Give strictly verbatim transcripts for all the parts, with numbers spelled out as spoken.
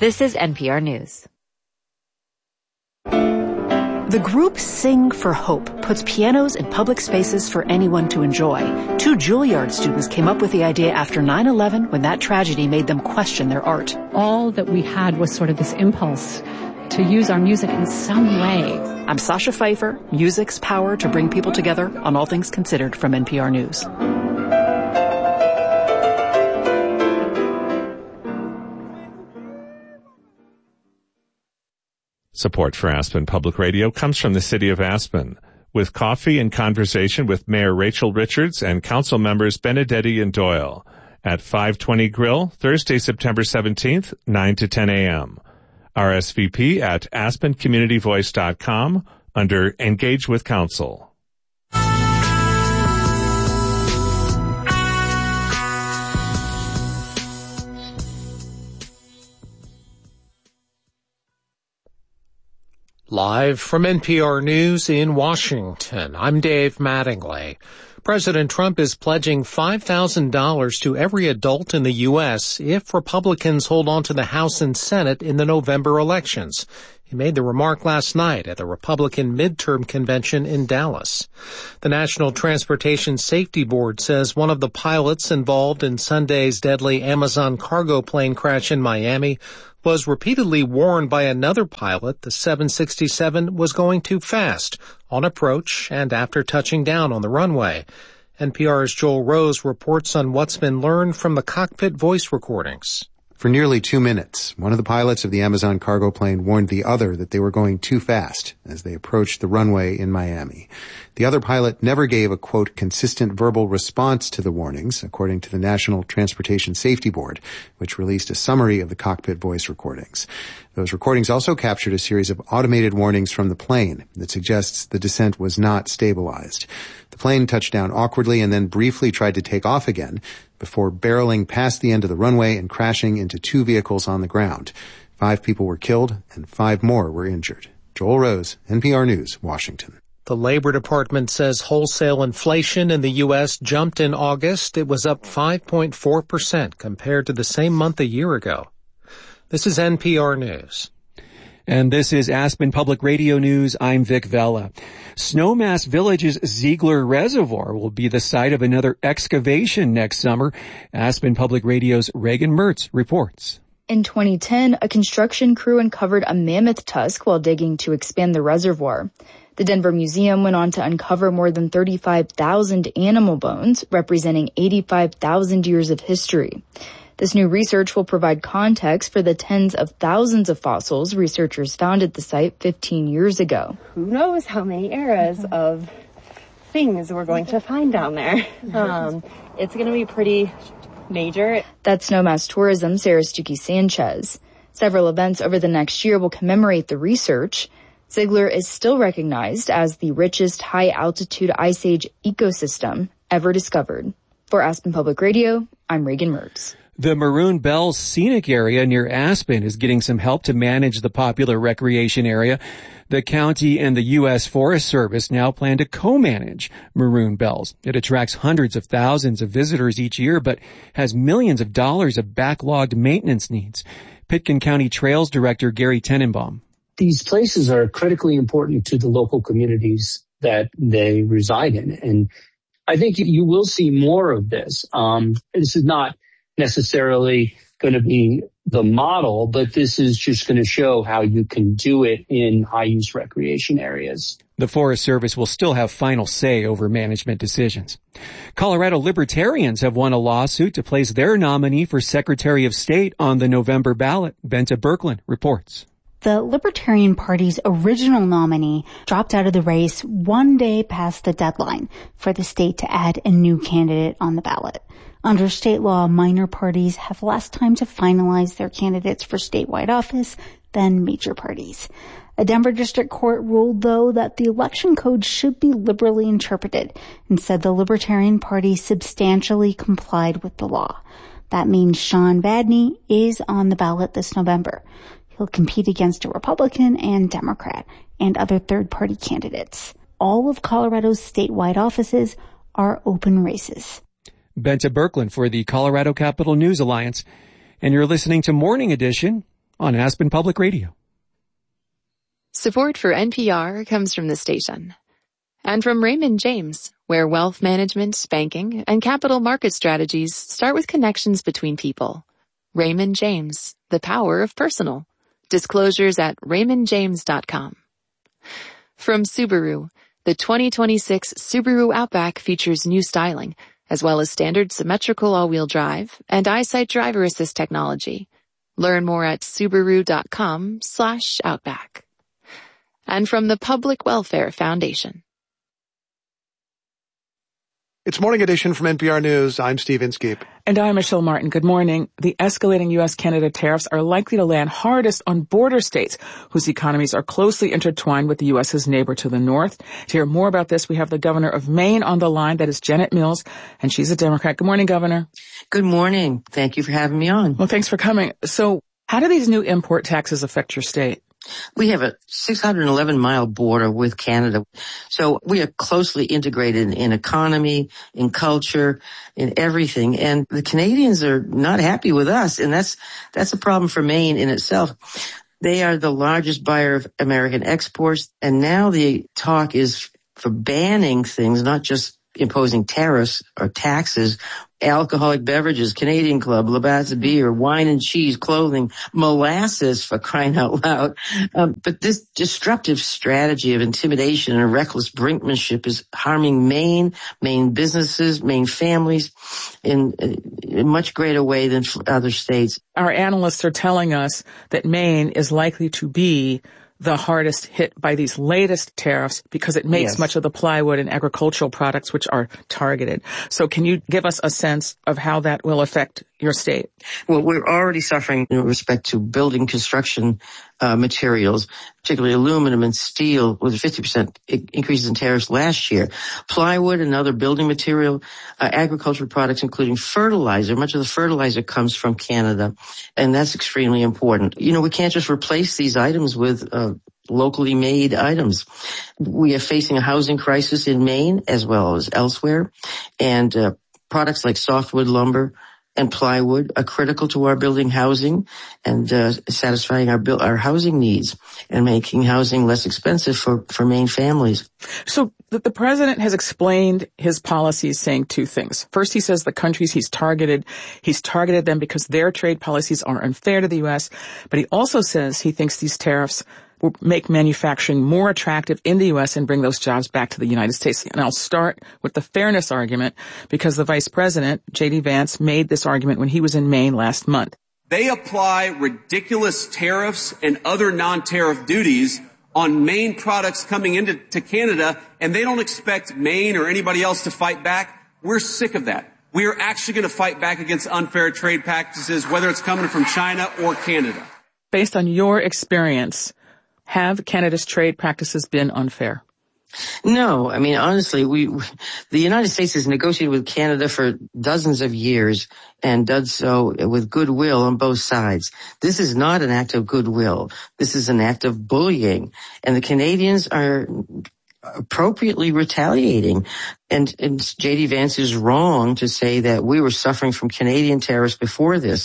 This is N P R News. The group Sing for Hope puts pianos in public spaces for anyone to enjoy. Two Juilliard students came up with the idea after nine eleven when that tragedy made them question their art. All that we had was sort of this impulse to use our music in some way. I'm Sasha Pfeiffer, music's power to bring people together on All Things Considered from N P R News. Support for Aspen Public Radio comes from the City of Aspen, with coffee and conversation with Mayor Rachel Richards and council members Benedetti and Doyle at five twenty Grill, Thursday, September seventeenth, nine to ten a.m. R S V P at aspen community voice dot com under Engage with Council. Live from N P R News in Washington, I'm Dave Mattingly. President Trump is pledging five thousand dollars to every adult in the U S if Republicans hold on to the House and Senate in the November elections. He made the remark last night at the Republican midterm convention in Dallas. The National Transportation Safety Board says one of the pilots involved in Sunday's deadly Amazon cargo plane crash in Miami was repeatedly warned by another pilot the seven sixty-seven was going too fast on approach and after touching down on the runway. N P R's Joel Rose reports on what's been learned from the cockpit voice recordings. For nearly two minutes, one of the pilots of the Amazon cargo plane warned the other that they were going too fast as they approached the runway in Miami. The other pilot never gave a, quote, consistent verbal response to the warnings, according to the National Transportation Safety Board, which released a summary of the cockpit voice recordings. Those recordings also captured a series of automated warnings from the plane that suggests the descent was not stabilized. The plane touched down awkwardly and then briefly tried to take off again before barreling past the end of the runway and crashing into two vehicles on the ground. Five people were killed and five more were injured. Joel Rose, N P R News, Washington. The Labor Department says wholesale inflation in the U S jumped in August. It was up five point four percent compared to the same month a year ago. This is N P R News. And this is Aspen Public Radio News. I'm Vic Vella. Snowmass Village's Ziegler Reservoir will be the site of another excavation next summer. Aspen Public Radio's Reagan Mertz reports. In twenty ten, a construction crew uncovered a mammoth tusk while digging to expand the reservoir. The Denver Museum went on to uncover more than thirty-five thousand animal bones, representing eighty-five thousand years of history. This new research will provide context for the tens of thousands of fossils researchers found at the site fifteen years ago. Who knows how many eras of things we're going to find down there. Um, it's going to be pretty major. That's Snowmass Tourism, Sarah Stuckey Sanchez. Several events over the next year will commemorate the research. Ziegler is still recognized as the richest high-altitude ice age ecosystem ever discovered. For Aspen Public Radio, I'm Reagan Mertz. The Maroon Bells Scenic Area near Aspen is getting some help to manage the popular recreation area. The county and the U S Forest Service now plan to co-manage Maroon Bells. It attracts hundreds of thousands of visitors each year, but has millions of dollars of backlogged maintenance needs. Pitkin County Trails Director Gary Tenenbaum. These places are critically important to the local communities that they reside in. And I think you will see more of this. Um, this is not necessarily going to be the model, but this is just going to show how you can do it in high-use recreation areas. The Forest Service will still have final say over management decisions. Colorado Libertarians have won a lawsuit to place their nominee for Secretary of State on the November ballot. Benta Berkland reports. The Libertarian Party's original nominee dropped out of the race one day past the deadline for the state to add a new candidate on the ballot. Under state law, minor parties have less time to finalize their candidates for statewide office than major parties. A Denver district court ruled, though, that the election code should be liberally interpreted and said the Libertarian Party substantially complied with the law. That means Sean Vadney is on the ballot this November. He'll compete against a Republican and Democrat and other third-party candidates. All of Colorado's statewide offices are open races. Benta Berkland for the Colorado Capital News Alliance. And you're listening to Morning Edition on Aspen Public Radio. Support for N P R comes from the station and from Raymond James, where wealth management, banking, and capital market strategies start with connections between people. Raymond James, the power of personal. Disclosures at raymond james dot com. From Subaru, the twenty twenty-six Subaru Outback features new styling, as well as standard symmetrical all-wheel drive and EyeSight driver assist technology. Learn more at subaru.com slash outback. And from the Public Welfare Foundation. It's Morning Edition from N P R News. I'm Steve Inskeep. And I'm Michelle Martin. Good morning. The escalating U S Canada tariffs are likely to land hardest on border states whose economies are closely intertwined with the U S's neighbor to the north. To hear more about this, we have the governor of Maine on the line. That is Janet Mills, and she's a Democrat. Good morning, Governor. Good morning. Thank you for having me on. Well, thanks for coming. So how do these new import taxes affect your state? We have a six hundred eleven mile border with Canada. So we are closely integrated in economy, in culture, in everything. And the Canadians are not happy with us. And that's, that's a problem for Maine in itself. They are the largest buyer of American exports. And now the talk is for banning things, not just imposing tariffs or taxes, alcoholic beverages, Canadian Club, Labatt's beer, wine and cheese, clothing, molasses, for crying out loud. Um, but this disruptive strategy of intimidation and reckless brinkmanship is harming Maine, Maine businesses, Maine families in a much greater way than other states. Our analysts are telling us that Maine is likely to be the hardest hit by these latest tariffs because it makes yes. much of the plywood and agricultural products which are targeted. So can you give us a sense of how that will affect your state? Well, we're already suffering in respect to building construction uh, materials, particularly aluminum and steel, with fifty percent increases in tariffs last year. Plywood and other building material, uh, agricultural products, including fertilizer. Much of the fertilizer comes from Canada, and that's extremely important. You know, we can't just replace these items with uh, locally made items. We are facing a housing crisis in Maine as well as elsewhere, and uh, products like softwood lumber and plywood are critical to our building housing and uh, satisfying our build, our housing needs and making housing less expensive for, for Maine families. So the, the president has explained his policies saying two things. First, he says the countries he's targeted, he's targeted them because their trade policies are unfair to the U S. But he also says he thinks these tariffs will make manufacturing more attractive in the U S and bring those jobs back to the United States. And I'll start with the fairness argument because the vice president, J D Vance, made this argument when he was in Maine last month. They apply ridiculous tariffs and other non-tariff duties on Maine products coming into to Canada, and they don't expect Maine or anybody else to fight back. We're sick of that. We are actually going to fight back against unfair trade practices, whether it's coming from China or Canada. Based on your experience, have Canada's trade practices been unfair? No. I mean, honestly, we, the United States has negotiated with Canada for dozens of years and does so with goodwill on both sides. This is not an act of goodwill. This is an act of bullying. And the Canadians are appropriately retaliating. And, and J D Vance is wrong to say that we were suffering from Canadian tariffs before this.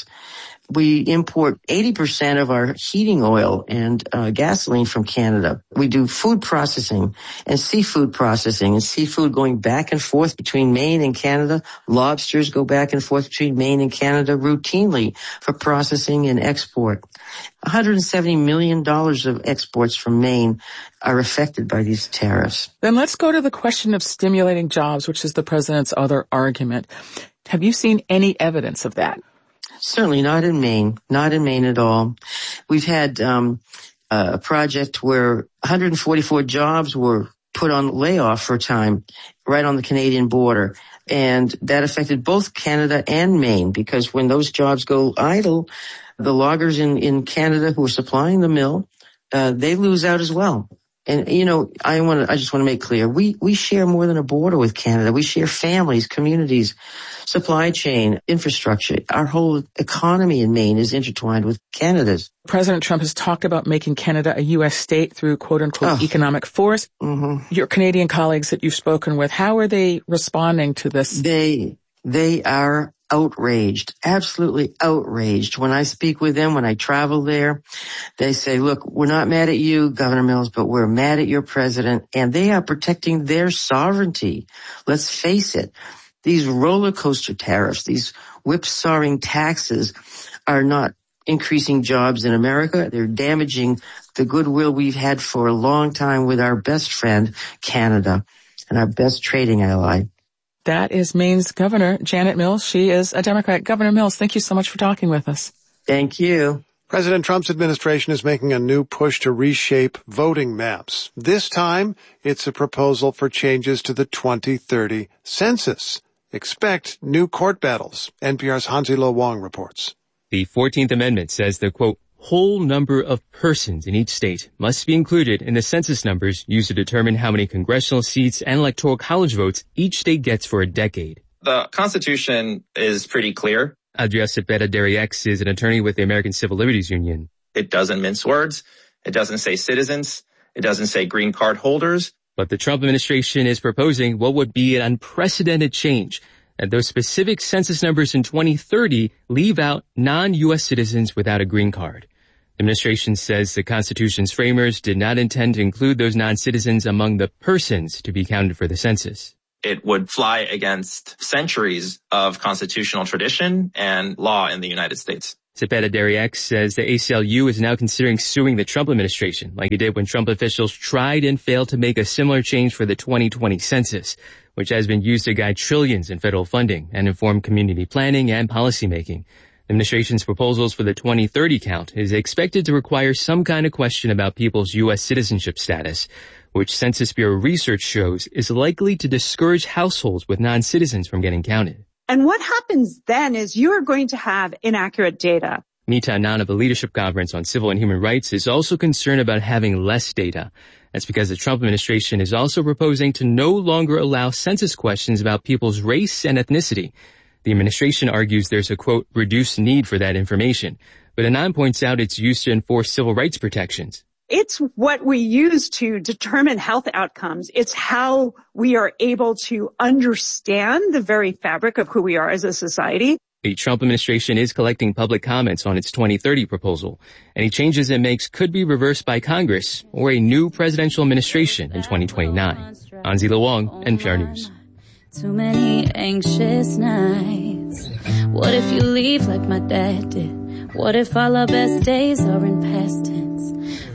We import eighty percent of our heating oil and uh, gasoline from Canada. We do food processing and seafood processing, and seafood going back and forth between Maine and Canada. Lobsters go back and forth between Maine and Canada routinely for processing and export. one hundred seventy million dollars of exports from Maine are affected by these tariffs. Then let's go to the question of stimulating jobs, which is the president's other argument. Have you seen any evidence of that? Certainly not in Maine, not in Maine at all. We've had um, a project where one hundred forty-four jobs were put on layoff for a time right on the Canadian border. And that affected both Canada and Maine because when those jobs go idle, the loggers in, in Canada who are supplying the mill, uh, they lose out as well. And, you know, I want to, I just want to make clear, we, we share more than a border with Canada. We share families, communities, supply chain, infrastructure. Our whole economy in Maine is intertwined with Canada's. President Trump has talked about making Canada a U S state through quote unquote oh. economic force. Mm-hmm. Your Canadian colleagues that you've spoken with, how are they responding to this? They, they are outraged, absolutely outraged. When I speak with them, when I travel there, they say, look, we're not mad at you, Governor Mills, but we're mad at your president, and they are protecting their sovereignty. Let's face it. These roller coaster tariffs, these whipsawing taxes are not increasing jobs in America. They're damaging the goodwill we've had for a long time with our best friend, Canada, and our best trading ally. That is Maine's Governor, Janet Mills. She is a Democrat. Governor Mills, thank you so much for talking with us. Thank you. President Trump's administration is making a new push to reshape voting maps. This time, it's a proposal for changes to the twenty thirty census. Expect new court battles. N P R's Hansi-Lo Wong reports. The fourteenth Amendment says the, quote, whole number of persons in each state must be included in the census numbers used to determine how many congressional seats and electoral college votes each state gets for a decade. The Constitution is pretty clear. Adrià Cepeda-Derriex is an attorney with the American Civil Liberties Union. It doesn't mince words. It doesn't say citizens. It doesn't say green card holders. But the Trump administration is proposing what would be an unprecedented change, and those specific census numbers in twenty thirty leave out non-U S citizens without a green card. The administration says the Constitution's framers did not intend to include those non-citizens among the persons to be counted for the census. It would fly against centuries of constitutional tradition and law in the United States. Cepeda-Derriex says the A C L U is now considering suing the Trump administration, like it did when Trump officials tried and failed to make a similar change for the twenty twenty census, which has been used to guide trillions in federal funding and inform community planning and policymaking. The administration's proposals for the twenty thirty count is expected to require some kind of question about people's U S citizenship status, which Census Bureau research shows is likely to discourage households with non-citizens from getting counted. And what happens then is you are going to have inaccurate data. Mita Anand of the Leadership Conference on Civil and Human Rights is also concerned about having less data. That's because the Trump administration is also proposing to no longer allow census questions about people's race and ethnicity. The administration argues there's a, quote, reduced need for that information. But Anand points out it's used to enforce civil rights protections. It's what we use to determine health outcomes. It's how we are able to understand the very fabric of who we are as a society. The Trump administration is collecting public comments on its twenty thirty proposal. Any changes it makes could be reversed by Congress or a new presidential administration in twenty twenty-nine. Hansi-Lo Wong, N P R News. Too many anxious nights. What if you leave like my dad did? What if all our best days are in past tense?